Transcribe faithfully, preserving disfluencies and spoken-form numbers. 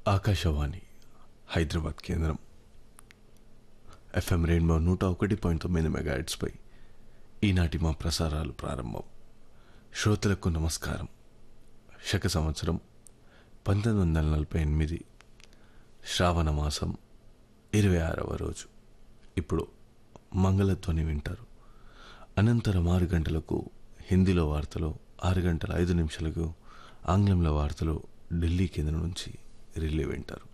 ఆకాశవాణి హైదరాబాద్ కేంద్రం FM rainbow నూట ఒకటి పాయింట్ తొమ్మిది మెగాహెర్ట్జ్పై ఈనాటి మా ప్రసారాలు ప్రారంభం. శ్రోతలకు నమస్కారం. శక సంవత్సరం పంతొమ్మిది వందల నలభై ఎనిమిది శ్రావణ మాసం ఇరవై ఆరవ రోజు. ఇప్పుడు మంగళధ్వని వింటారు. అనంతరం ఆరు గంటలకు హిందీలో వార్తలు, ఆరు గంటల ఐదు నిమిషాలకు ఆంగ్లంలో వార్తలు ఢిల్లీ కేంద్రం నుంచి రిలే వింటారు.